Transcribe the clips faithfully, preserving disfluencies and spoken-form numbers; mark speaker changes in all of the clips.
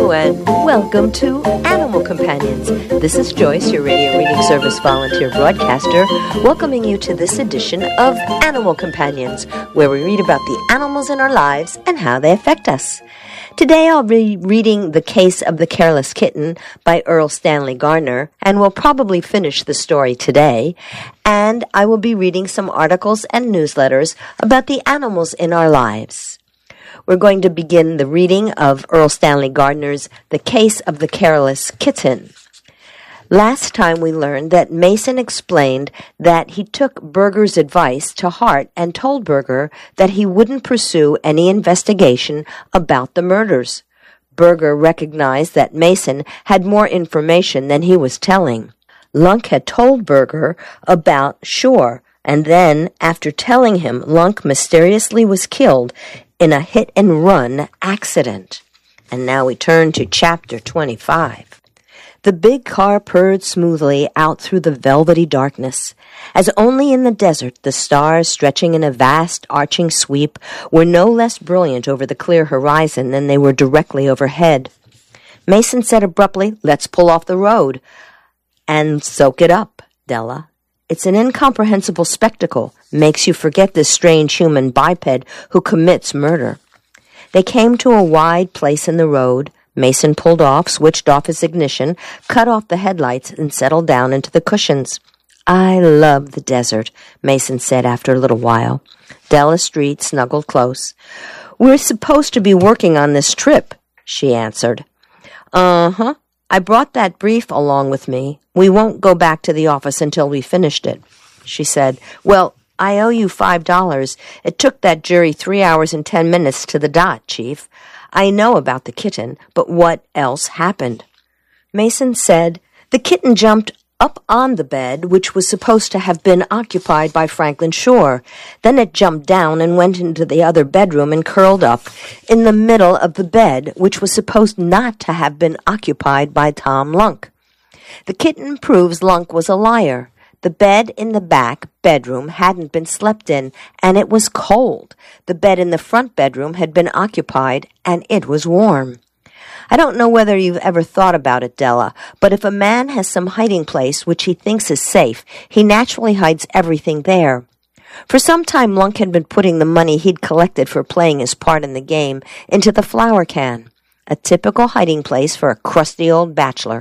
Speaker 1: Hello and welcome to Animal Companions. This is Joyce, your radio reading service volunteer broadcaster, welcoming you to this edition of Animal Companions, where we read about the animals in our lives and how they affect us. Today I'll be reading The Case of the Careless Kitten by Earl Stanley Gardner, and we'll probably finish the story today. And I will be reading some articles and newsletters about the animals in our lives. We're going to begin the reading of Earl Stanley Gardner's The Case of the Careless Kitten. Last time we learned that Mason explained that he took Berger's advice to heart and told Berger that he wouldn't pursue any investigation about the murders. Berger recognized that Mason had more information than he was telling. Lunk had told Berger about Shore, and then, after telling him, Lunk mysteriously was killed in a hit-and-run accident. And now we turn to Chapter twenty-five. The big car purred smoothly out through the velvety darkness, as only in the desert the stars, stretching in a vast arching sweep, were no less brilliant over the clear horizon than they were directly overhead. Mason said abruptly, "Let's pull off the road." "And soak it up, Della. It's an incomprehensible spectacle, makes you forget this strange human biped who commits murder." They came to a wide place in the road. Mason pulled off, switched off his ignition, cut off the headlights, and settled down into the cushions. "I love the desert," Mason said after a little while. Della Street snuggled close. "We're supposed to be working on this trip," she answered. "Uh-huh. I brought that brief along with me. We won't go back to the office until we finished it," she said. "Well, I owe you five dollars. It took that jury three hours and ten minutes to the dot, Chief. I know about the kitten, but what else happened?" Mason said, "The kitten jumped up on the bed, which was supposed to have been occupied by Franklin Shore. Then it jumped down and went into the other bedroom and curled up in the middle of the bed, which was supposed not to have been occupied by Tom Lunk. The kitten proves Lunk was a liar. The bed in the back bedroom hadn't been slept in, and it was cold. The bed in the front bedroom had been occupied, and it was warm. I don't know whether you've ever thought about it, Della, but if a man has some hiding place which he thinks is safe, he naturally hides everything there. For some time, Lunk had been putting the money he'd collected for playing his part in the game into the flour can, a typical hiding place for a crusty old bachelor.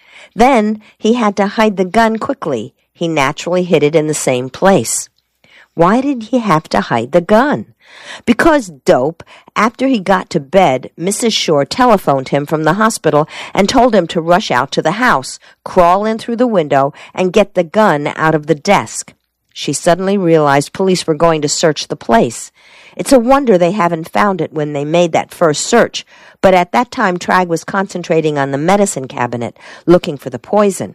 Speaker 1: Then he had to hide the gun quickly. He naturally hid it in the same place. Why did he have to hide the gun? Because dope, after he got to bed, Missus Shore telephoned him from the hospital and told him to rush out to the house, crawl in through the window, and get the gun out of the desk. She suddenly realized police were going to search the place. It's a wonder they haven't found it when they made that first search, but at that time Tragg was concentrating on the medicine cabinet, looking for the poison.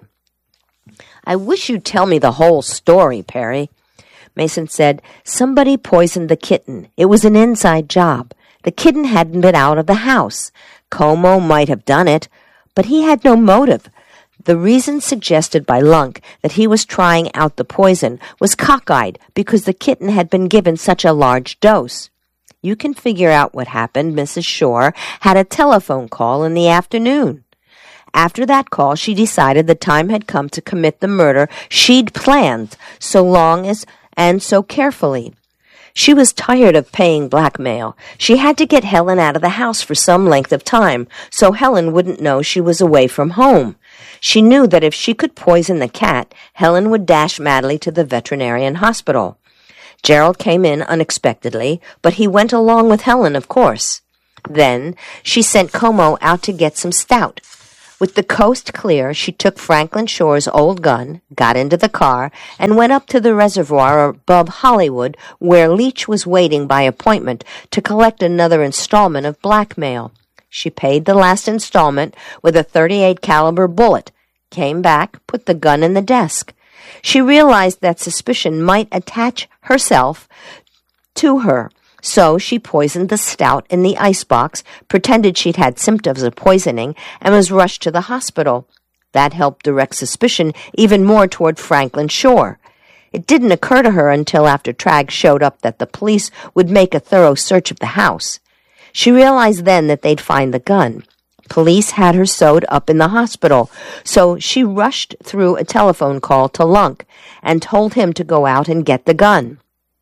Speaker 1: "I wish you'd tell me the whole story, Perry." Mason said, "Somebody poisoned the kitten. It was an inside job. The kitten hadn't been out of the house. Como might have done it, but he had no motive. The reason suggested by Lunk that he was trying out the poison was cockeyed because the kitten had been given such a large dose. You can figure out what happened. Missus Shore had a telephone call in the afternoon. After that call, she decided the time had come to commit the murder she'd planned so long as and so carefully. She was tired of paying blackmail. She had to get Helen out of the house for some length of time, so Helen wouldn't know she was away from home. She knew that if she could poison the cat, Helen would dash madly to the veterinarian hospital. Gerald came in unexpectedly, but he went along with Helen, of course. Then she sent Como out to get some stout. With the coast clear, she took Franklin Shore's old gun, got into the car, and went up to the reservoir above Hollywood, where Leach was waiting by appointment to collect another installment of blackmail. She paid the last installment with a thirty-eight caliber bullet, came back, put the gun in the desk. She realized that suspicion might attach herself to her, so she poisoned the stout in the icebox, pretended she'd had symptoms of poisoning, and was rushed to the hospital. That helped direct suspicion even more toward Franklin Shore. It didn't occur to her until after Tragg showed up that the police would make a thorough search of the house. She realized then that they'd find the gun. Police had her sewed up in the hospital, so she rushed through a telephone call to Lunk and told him to go out and get the gun.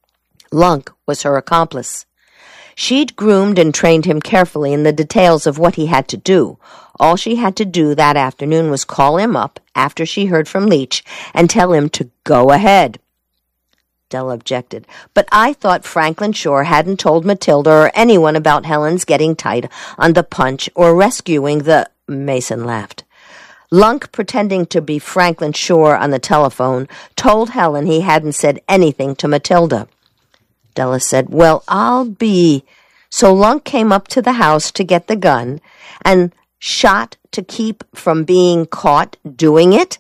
Speaker 1: Lunk was her accomplice. She'd groomed and trained him carefully in the details of what he had to do. All she had to do that afternoon was call him up after she heard from Leach and tell him to go ahead. Della objected. But I thought Franklin Shore hadn't told Matilda or anyone about Helen's getting tight on the punch or rescuing the... Mason laughed. Lunk, pretending to be Franklin Shore on the telephone, told Helen he hadn't said anything to Matilda. Della said, well, I'll be... So Lunk came up to the house to get the gun and shot to keep from being caught doing it?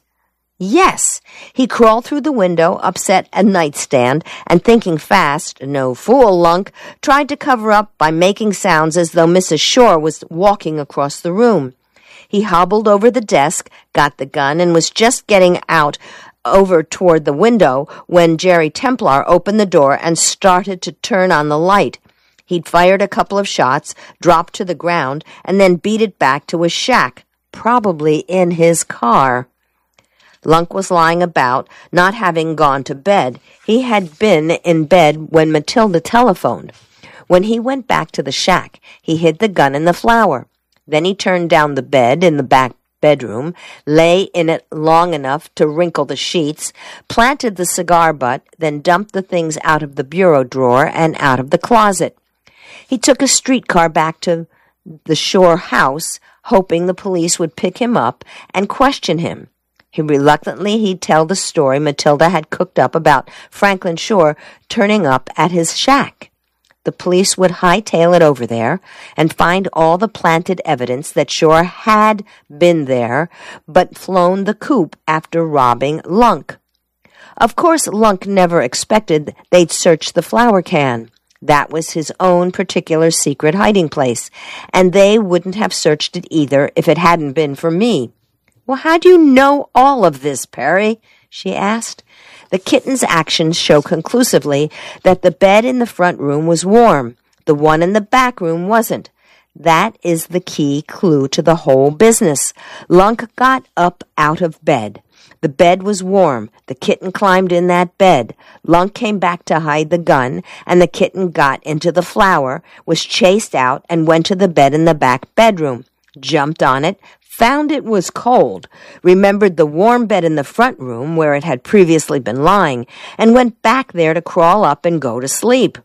Speaker 1: Yes. He crawled through the window, upset a nightstand, and thinking fast, no fool, Lunk, tried to cover up by making sounds as though Missus Shore was walking across the room. He hobbled over the desk, got the gun, and was just getting out over toward the window when Jerry Templar opened the door and started to turn on the light. He'd fired a couple of shots, dropped to the ground, and then beat it back to his shack, probably in his car. Lunk was lying about, not having gone to bed. He had been in bed when Matilda telephoned. When he went back to the shack, he hid the gun in the flour. Then he turned down the bed in the back bedroom, lay in it long enough to wrinkle the sheets, planted the cigar butt, then dumped the things out of the bureau drawer and out of the closet. He took a streetcar back to the Shore house, hoping the police would pick him up and question him. He reluctantly he'd tell the story Matilda had cooked up about Franklin Shore turning up at his shack. The police would hightail it over there and find all the planted evidence that Shore had been there but flown the coop after robbing Lunk. Of course, Lunk never expected they'd search the flour can. That was his own particular secret hiding place, and they wouldn't have searched it either if it hadn't been for me. Well, how do you know all of this, Perry? She asked. The kitten's actions show conclusively that the bed in the front room was warm. The one in the back room wasn't. That is the key clue to the whole business. Lunk got up out of bed. The bed was warm. The kitten climbed in that bed. Lunk came back to hide the gun, and the kitten got into the flour, was chased out, and went to the bed in the back bedroom, jumped on it, found it was cold, remembered the warm bed in the front room where it had previously been lying, and went back there to crawl up and go to sleep.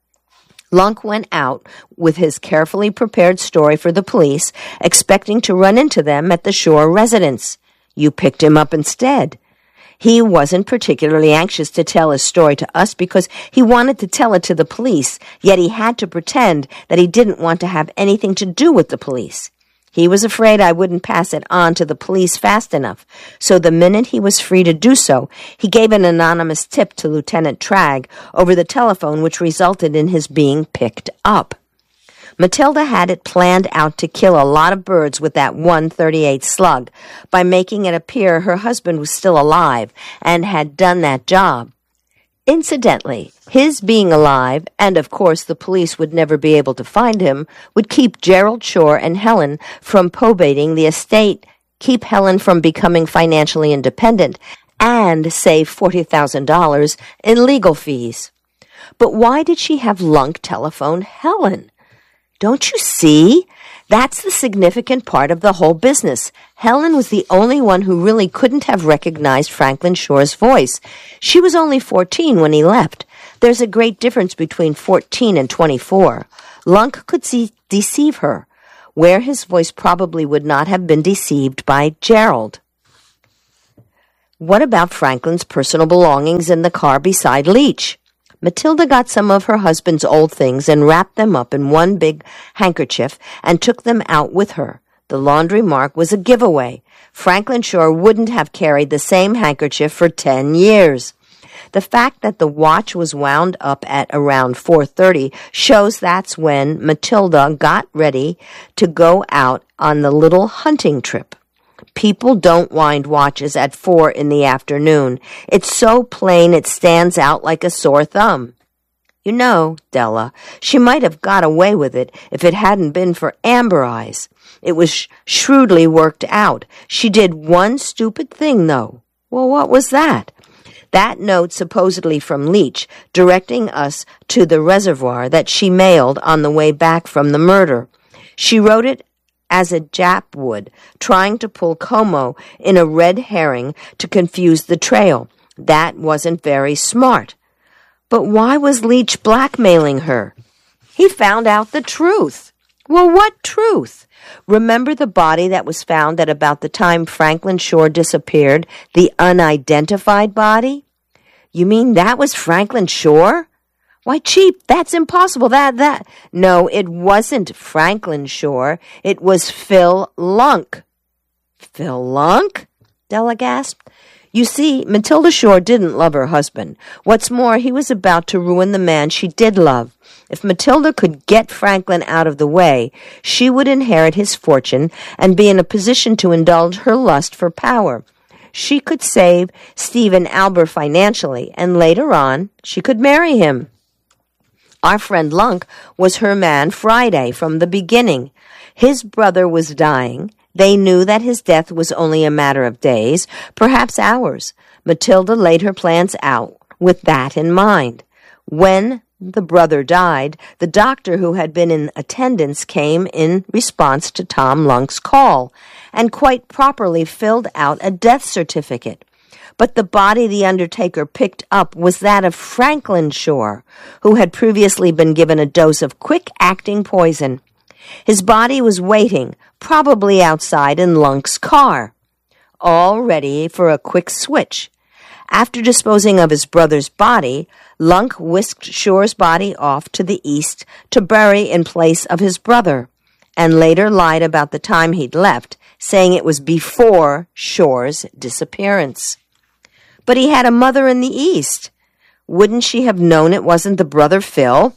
Speaker 1: Lunk went out with his carefully prepared story for the police, expecting to run into them at the Shore residence. You picked him up instead. He wasn't particularly anxious to tell his story to us because he wanted to tell it to the police, yet he had to pretend that he didn't want to have anything to do with the police. He was afraid I wouldn't pass it on to the police fast enough, so the minute he was free to do so, he gave an anonymous tip to Lieutenant Tragg over the telephone, which resulted in his being picked up. Matilda had it planned out to kill a lot of birds with that one thirty-eight slug by making it appear her husband was still alive and had done that job. Incidentally, his being alive, and of course the police would never be able to find him, would keep Gerald Shore and Helen from probating the estate, keep Helen from becoming financially independent, and save forty thousand dollars in legal fees. But why did she have Lunk telephone Helen? Don't you see? That's the significant part of the whole business. Helen was the only one who really couldn't have recognized Franklin Shore's voice. She was only fourteen when he left. There's a great difference between fourteen and twenty-four. Lunk could see, deceive her, where his voice probably would not have been deceived by Gerald. What about Franklin's personal belongings in the car beside Leach? Matilda got some of her husband's old things and wrapped them up in one big handkerchief and took them out with her. The laundry mark was a giveaway. Franklin Shore wouldn't have carried the same handkerchief for ten years. The fact that the watch was wound up at around four thirty shows that's when Matilda got ready to go out on the little hunting trip. People don't wind watches at four in the afternoon. It's so plain it stands out like a sore thumb. You know, Della, she might have got away with it if it hadn't been for Amber Eyes. It was sh- shrewdly worked out. She did one stupid thing, though. Well, what was that? That note supposedly from Leach, directing us to the reservoir that she mailed on the way back from the murder. She wrote it as a Jap would, trying to pull Como in a red herring to confuse the trail. That wasn't very smart. But why was Leach blackmailing her? He found out the truth. Well, what truth? Remember the body that was found at about the time Franklin Shore disappeared, the unidentified body? You mean that was Franklin Shore? Why, Chief, that's impossible. That, that. No, it wasn't Franklin Shore. It was Phil Lunk. Phil Lunk? Della gasped. You see, Matilda Shore didn't love her husband. What's more, he was about to ruin the man she did love. If Matilda could get Franklin out of the way, she would inherit his fortune and be in a position to indulge her lust for power. She could save Stephen Albert financially, and later on, she could marry him. Our friend Lunk was her man Friday from the beginning. His brother was dying. They knew that his death was only a matter of days, perhaps hours. Matilda laid her plans out with that in mind. When the brother died, the doctor who had been in attendance came in response to Tom Lunk's call and quite properly filled out a death certificate. But the body the undertaker picked up was that of Franklin Shore, who had previously been given a dose of quick-acting poison. His body was waiting, probably outside in Lunk's car, all ready for a quick switch. After disposing of his brother's body, Lunk whisked Shore's body off to the east to bury in place of his brother, and later lied about the time he'd left, saying it was before Shore's disappearance. But he had a mother in the east. Wouldn't she have known it wasn't the brother Phil?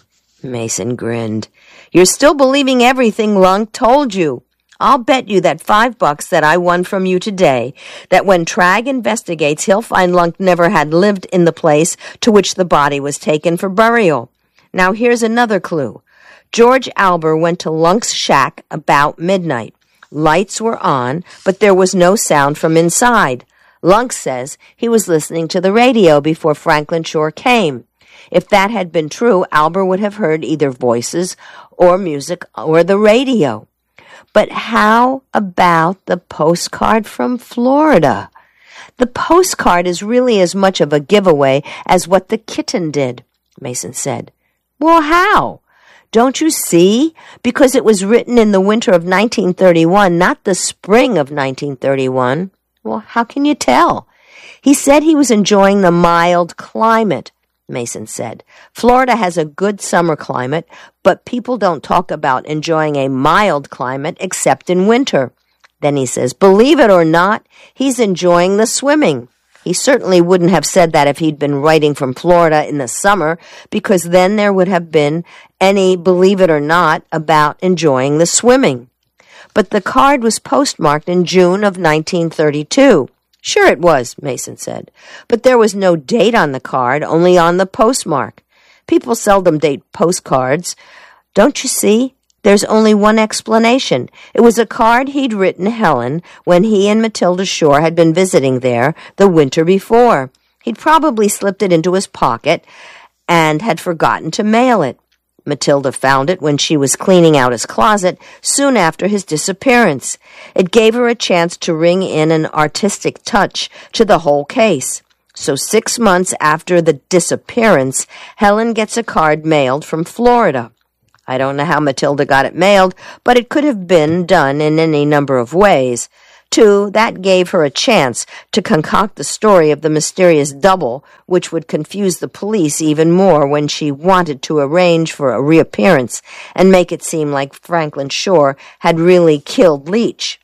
Speaker 1: Mason grinned. You're still believing everything Lunk told you. I'll bet you that five bucks that I won from you today, that when Tragg investigates, he'll find Lunk never had lived in the place to which the body was taken for burial. Now here's another clue. George Albert went to Lunk's shack about midnight. Lights were on, but there was no sound from inside. Lunk says he was listening to the radio before Franklin Shore came. If that had been true, Albert would have heard either voices or music or the radio. But how about the postcard from Florida? The postcard is really as much of a giveaway as what the kitten did, Mason said. Well, how? Don't you see? Because it was written in the winter of nineteen thirty-one, not the spring of nineteen thirty-one. Well, how can you tell? He said he was enjoying the mild climate, Mason said. Florida has a good summer climate, but people don't talk about enjoying a mild climate except in winter. Then he says, believe it or not, he's enjoying the swimming. He certainly wouldn't have said that if he'd been writing from Florida in the summer, because then there would have been any believe it or not about enjoying the swimming. But the card was postmarked in June of nineteen thirty-two. Sure it was, Mason said, but there was no date on the card, only on the postmark. People seldom date postcards. Don't you see? There's only one explanation. It was a card he'd written Helen when he and Matilda Shore had been visiting there the winter before. He'd probably slipped it into his pocket and had forgotten to mail it. Matilda found it when she was cleaning out his closet soon after his disappearance. It gave her a chance to ring in an artistic touch to the whole case. So six months after the disappearance, Helen gets a card mailed from Florida. I don't know how Matilda got it mailed, but it could have been done in any number of ways. Two, that gave her a chance to concoct the story of the mysterious double, which would confuse the police even more when she wanted to arrange for a reappearance and make it seem like Franklin Shore had really killed Leach.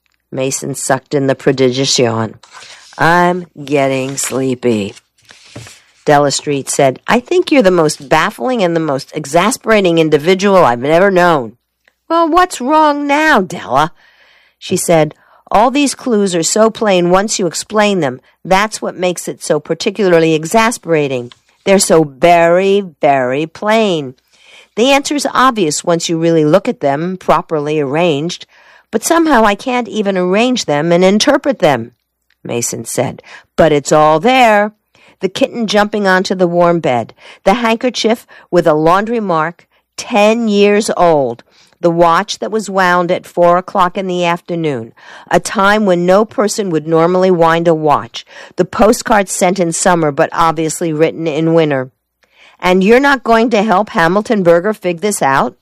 Speaker 1: Mason sucked in the prodigious yawn. I'm getting sleepy. Della Street said, I think you're the most baffling and the most exasperating individual I've ever known. Well, what's wrong now, Della? She said, all these clues are so plain once you explain them. That's what makes it so particularly exasperating. They're so very, very plain. The answer's obvious once you really look at them, properly arranged, but somehow I can't even arrange them and interpret them," Mason said. "But it's all there. The kitten jumping onto the warm bed, the handkerchief with a laundry mark, ten years old, the watch that was wound at four o'clock in the afternoon, a time when no person would normally wind a watch, the postcard sent in summer but obviously written in winter. And you're not going to help Hamilton Berger figure this out?"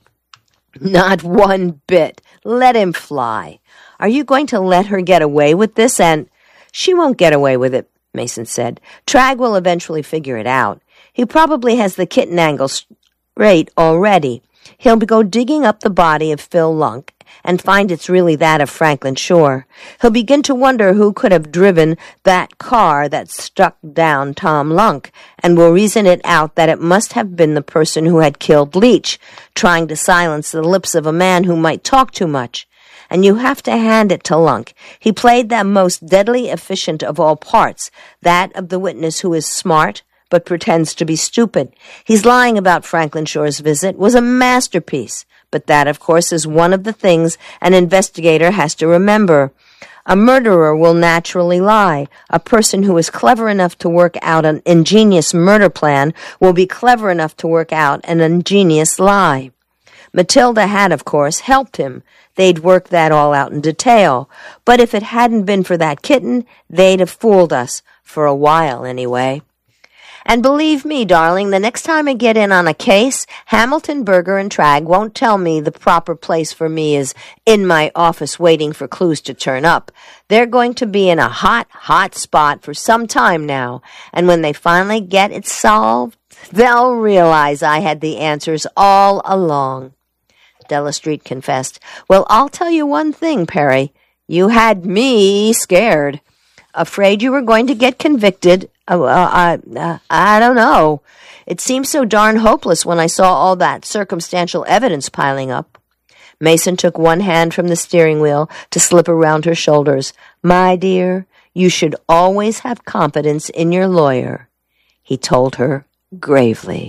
Speaker 1: "Not one bit. Let him fly. Are you going to let her get away with this and—" "She won't get away with it," Mason said. "Trag will eventually figure it out. He probably has the kitten angle straight already. He'll go digging up the body of Phil Lunk and find it's really that of Franklin Shore. He'll begin to wonder who could have driven that car that struck down Tom Lunk, and will reason it out that it must have been the person who had killed Leach, trying to silence the lips of a man who might talk too much. And you have to hand it to Lunk. He played that most deadly efficient of all parts, that of the witness who is smart, but pretends to be stupid. He's lying about Franklin Shore's visit was a masterpiece, but that, of course, is one of the things an investigator has to remember. A murderer will naturally lie. A person who is clever enough to work out an ingenious murder plan will be clever enough to work out an ingenious lie. Matilda had, of course, helped him. They'd worked that all out in detail. But if it hadn't been for that kitten, they'd have fooled us, for a while anyway. And believe me, darling, the next time I get in on a case, Hamilton Berger and Trag won't tell me the proper place for me is in my office waiting for clues to turn up. They're going to be in a hot, hot spot for some time now, and when they finally get it solved, they'll realize I had the answers all along." Della Street confessed. "Well, I'll tell you one thing, Perry. You had me scared. Afraid you were going to get convicted. Uh, uh, uh, I don't know. It seemed so darn hopeless when I saw all that circumstantial evidence piling up." Mason took one hand from the steering wheel to slip around her shoulders. "My dear, you should always have confidence in your lawyer," he told her gravely.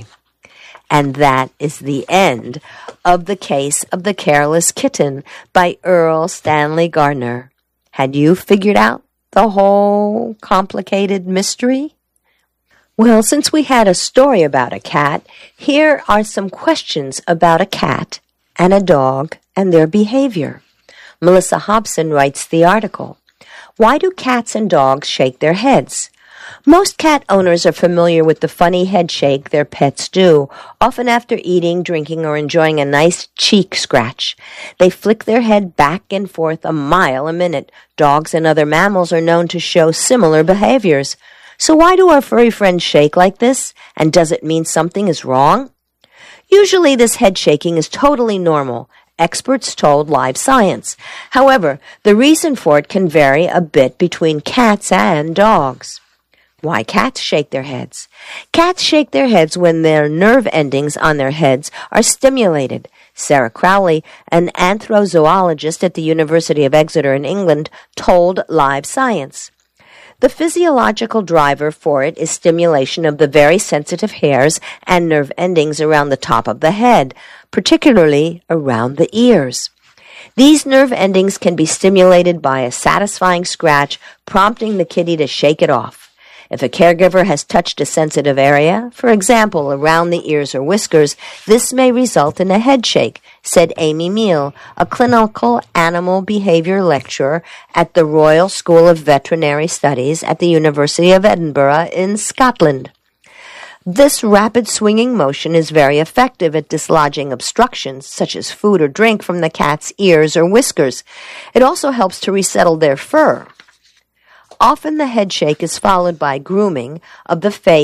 Speaker 1: And that is the end of The Case of the Careless Kitten by Earl Stanley Gardner. Had you figured out the whole complicated mystery? Well, since we had a story about a cat, here are some questions about a cat and a dog and their behavior. Melissa Hobson writes the article. Why do cats and dogs shake their heads? Most cat owners are familiar with the funny head shake their pets do, often after eating, drinking, or enjoying a nice cheek scratch. They flick their head back and forth a mile a minute. Dogs and other mammals are known to show similar behaviors. So why do our furry friends shake like this? And does it mean something is wrong? Usually this head shaking is totally normal. Experts told Live Science. However, the reason for it can vary a bit between cats and dogs. Why cats shake their heads? Cats shake their heads when their nerve endings on their heads are stimulated. Sarah Crowley, an anthrozoologist at the University of Exeter in England, told Live Science. The physiological driver for it is stimulation of the very sensitive hairs and nerve endings around the top of the head, particularly around the ears. These nerve endings can be stimulated by a satisfying scratch, prompting the kitty to shake it off. If a caregiver has touched a sensitive area, for example, around the ears or whiskers, this may result in a head shake, said Amy Meal, a clinical animal behavior lecturer at the Royal School of Veterinary Studies at the University of Edinburgh in Scotland. This rapid swinging motion is very effective at dislodging obstructions, such as food or drink, from the cat's ears or whiskers. It also helps to resettle their fur. Often the head shake is followed by grooming of the face